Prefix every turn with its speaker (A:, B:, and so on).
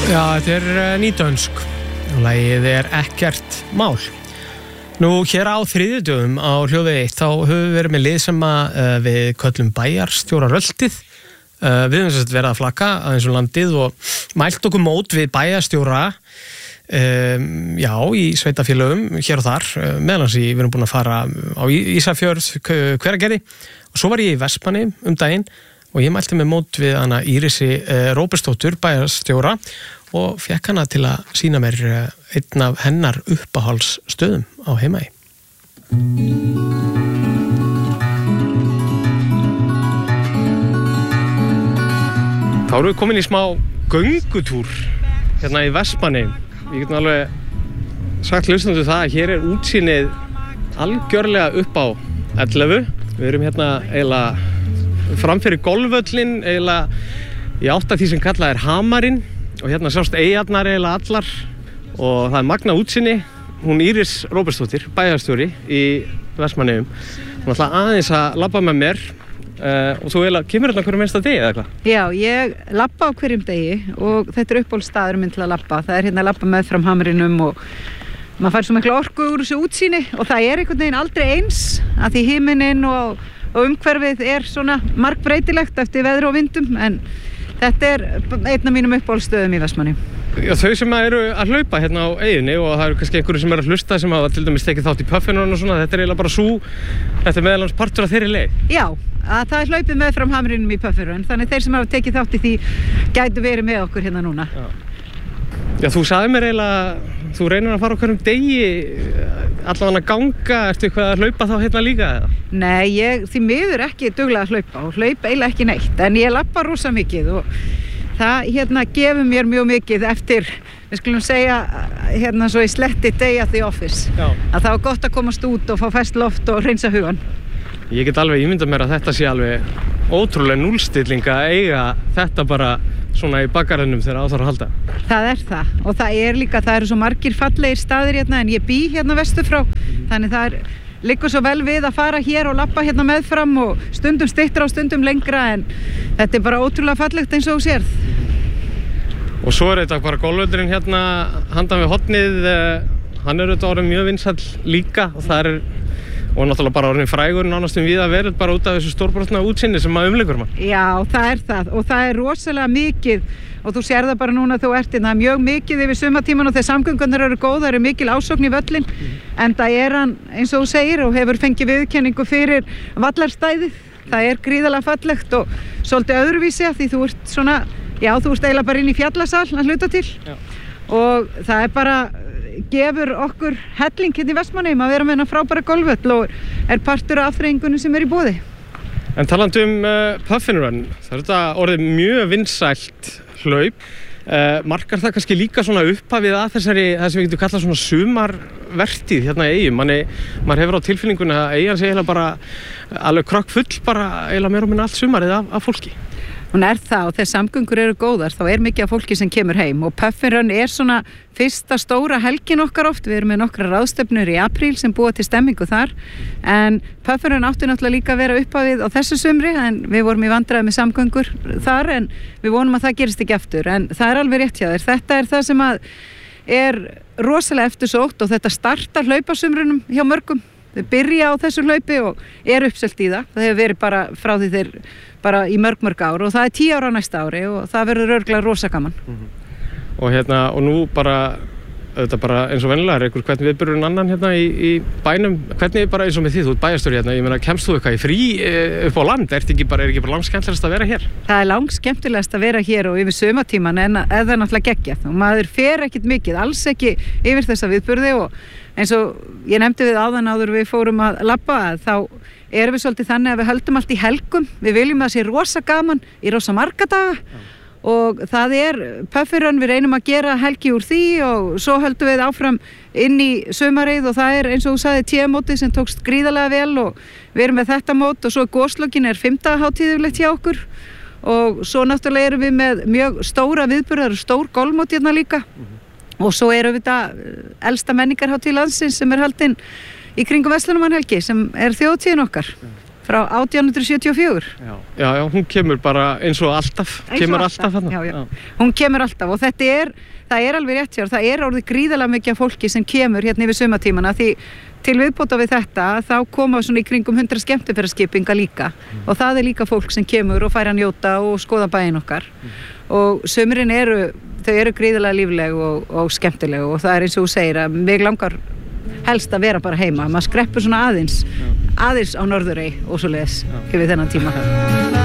A: Já, þetta nýdönsk og lagið ekkert mál. Nú, hér á þriðjudögum á Hljóðvegi 1 þá höfum við verið með lið sem við köllum bæjarstjóraröltið. Við höfum sett verið að flakka aðeins landið og mælt okkur mót við bæjarstjóra já, í sveitafélögum hér og þar, meðlans við erum búin að fara á Ísafjörð, Hveragerði og svo var ég í Vestmanni daginn og ég mælti með mót við hana Írisi Róbertsdóttur, bæjarstjóra og fekk hana til að sýna mér einn af hennar uppáhaldsstöðum á Heimaey. Þá erum við komin í smá göngutúr hérna í Vestmanni. Ég get alveg sagt hlustendum það að hér útsýnið algjörlega upp á 11. Við erum hérna eiginlega framfyrir golfvöllin, eiginlega í átt að því sem kallað Hamarinn og hérna sjást eyjarnar eiginlega allar og það magnað útsýni. Hún Íris Róbertsdóttir, bæjarstjóri í Vestmannaeyjum. Hún ætla aðeins að labba með mér og þú eiginlega kemur hérna hverjum einsta degi eða eitthvað?
B: Já, ég labba á hverjum degi og þetta uppáhaldsstaður minn til að labba. Það hérna að labba með fram Hamrinum og maður fær svo mikla orku úr þessu útsýni og það einhvern veginn aldrei eins að því himinninn og umhverfið svona margbreytilegt eftir veðri og vindum en þetta einn af mínum uppáhaldsstöðum í Vestmanni.
A: Já, þau sem eru að hlaupa hérna á eyjunni og það eru kannski einhverju sem eru að hlusta sem hafa til dæmis tekið þátt í puffinu og svona, þetta eiginlega bara þetta meðalans partur af þeirri leið.
B: Já, að það hlaupið með fram Hamrinum í puffinu en þannig þeir sem hafa tekið þátt í því gætu verið með okkur hérna núna.
A: Já, þú sagði mér eiginlega, þú reynir að fara á hverjum degi allavega að ganga, ertu eitthvað að hlaupa þá hérna líka eða?
B: Nei, ég því miður ekki duglega að hlaupa og hlaupa eiginlega ekki neitt en ég labba rosa mikið og það gefur mér mjög mikið eftir, við skulum segja svo í sletti day at the office. Já. Að það var gott að komast út og fá ferskt loft og hreinsa hugan.
A: Ég get alveg ímyndað mér að þetta sé alveg ótrúlega núllstilling að eiga þetta bara svona í bakgarðinum þegar á þarf að halda.
B: Það það og það líka, það eru svo margir fallegir staðir hérna en ég bý hérna vestur frá, þannig það liggur svo vel við að fara hér og labba hérna meðfram og stundum styttra og stundum lengra en þetta bara ótrúlega fallegt eins og þú sérð.
A: Og svo þetta bara golfvöllurinn hérna handan við hornið, hann þetta orðinn mjög vinsæll líka og það og náttúrulega bara orðinn frægur nánast víða verið bara út af þessu stórbrotna útsýni sem umlykur mann.
B: Já, það það og það rosalega mikið og þú sér það bara núna þú ert það mjög mikið yfir sumartíman og þegar samgöngunar eru góð, það mikil ásókn í völlinn en það hann eins og þú segir og hefur fengið viðurkenningu fyrir vallarstæðið. Það gríðarlega fallegt og svolítið öðruvísi því þú ert svona, já þú ert eiginlega bara inn í fjallasal að hluta til. Já. Og það bara gefur okkur helling hérna í Vestmannaeyjum að vera með þennan frábæra golfvöll og partur af afþreyingunni sem í boði.
A: En talandi puffin run, það þetta orðið mjög vinsælt hlaup. Markar það kannski líka svona upphafið að það sem við getum kallað svona sumarvertíð hérna í Eyjum. Maður hefur á tilfinningunni að Eyjan sé eiginlega bara alveg krokkfull bara eiginlega meira og minna allt sumarið af fólki.
B: Hún það og þegar samgöngur eru góðar þá mikið af fólki sem kemur heim og Puffin Run svona fyrsta stóra helgin okkar oft. Við erum með nokkra ráðstefnur í apríl sem búa til stemmingu þar en Puffin Run átti náttúrulega líka að vera upphafið á þessu sumri en við vorum í vandræði með samgöngur þar en við vonum að það gerist ekki aftur en það alveg rétt hjá þér. Þetta það sem rosalega eftirsótt og þetta startar hlaupasumrunum hjá mörgum. Þau byrja á þessu hlaupi og uppselt í það. Það hefur verið bara frá því þeir bara í mörg ár og það 10 ára á næsta ári og það verður örugglega rosa gaman.
A: Og nú bara eins og venjulega hvernig viðburðurinn annan hérna í bænum, hvernig bara eins og með því þú ert bæjarstjóri hérna, ég meina kemst þú eitthvað í frí upp á land, er ekki bara langskemmtilegast að vera hér? Það
B: langskemmtilegast að vera hér og yfir sumartíman en það náttúrulega geggjað og maður fer ekkert mikið, alls ekki yfir þessa viðburði og eins og ég nefndi við áður við fórum að labba þá við svolítið þannig að við höldum allt í helgum, við viljum að það sé rosa gaman í rosa marga daga og það Puffin Run, við reynum að gera helgi úr því og svo höldum við áfram inn í sumarið og það eins og þú sagði TM-mótið sem tókst gríðarlega vel og við erum með þetta mót og svo Goslökin 5. hátíðulegt hjá okkur og svo náttúrulega erum við með mjög stóra viðburðar og stór golfmót hérna líka og svo erum við elsta menningarhátíð landsins sem haldin í kringum Verslunarmannahelgi sem þjóðhátíðin okkar. frá 1874.
A: Já, hún kemur bara eins og alltaf,
B: Já. Hún kemur alltaf og það er alveg rétt sér, það er orðið gríðarlega mikið af fólki sem kemur hérna yfir sumartímana því til viðbóta við þetta þá koma svona í kringum 100 skemmtiferðaskipinga líka og það er líka fólk sem kemur og fær að njóta og skoða bæinn okkar og sumrin þau eru gríðarlega lífleg og skemmtileg og það er eins og þú segir að mig langar helst að vera bara heima, maður skreppur svona aðeins á Norðurey og svoleiðis yfir þennan tíma.